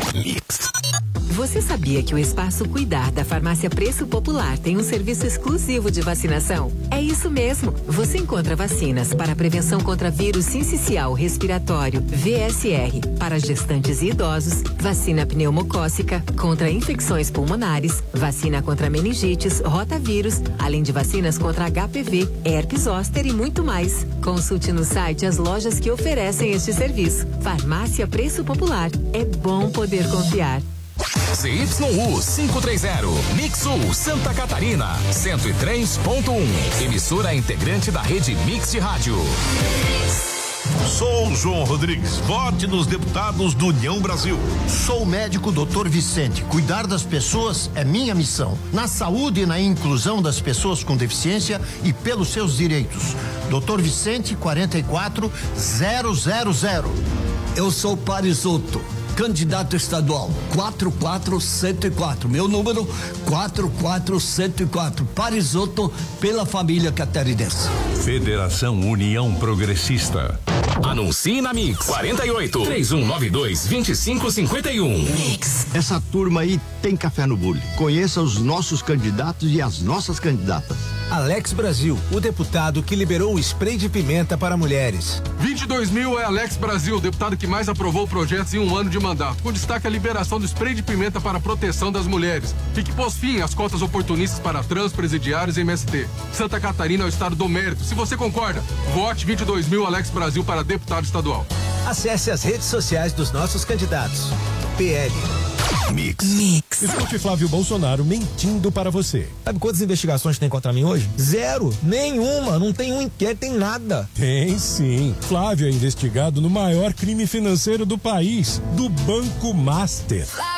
Mix. Você sabia que o Espaço Cuidar da Farmácia Preço Popular tem um serviço exclusivo de vacinação? É isso mesmo. Você encontra vacinas para prevenção contra vírus sincicial respiratório, VSR, para gestantes e idosos, vacina pneumocócica, contra infecções pulmonares, vacina contra meningites, rotavírus, além de vacinas contra HPV, herpes zoster e muito mais. Consulte no site as lojas que oferecem este serviço. Farmácia Preço Popular. É bom poder confiar. ZYU 530, Mixul Santa Catarina, 103.1. Emissora integrante da rede Mix de Rádio. Sou João Rodrigues, vote nos deputados do União Brasil. Sou o médico Dr. Vicente. Cuidar das pessoas é minha missão. Na saúde e na inclusão das pessoas com deficiência e pelos seus direitos. Dr. Vicente 44000. Eu sou Parisotto, candidato estadual 44104. Meu número 44104. Parisotto pela família catarinense. Federação União Progressista. Anuncie na Mix 48 3192 2551. Mix. Essa turma aí tem café no bule. Conheça os nossos candidatos e as nossas candidatas. Alex Brasil, o deputado que liberou o spray de pimenta para mulheres. 22.000 é Alex Brasil, o deputado que mais aprovou projetos em um ano de mandato, com destaque a liberação do spray de pimenta para a proteção das mulheres e que pôs fim às cotas oportunistas para trans, presidiários e MST. Santa Catarina é o estado do mérito. Se você concorda, vote 22.000 Alex Brasil para deputado estadual. Acesse as redes sociais dos nossos candidatos. PL. Mix. Escute Flávio Bolsonaro mentindo para você. Sabe quantas investigações tem contra mim hoje? Zero. Nenhuma. Não tem um inquérito, tem nada. Tem sim. Flávio é investigado no maior crime financeiro do país, do Banco Master.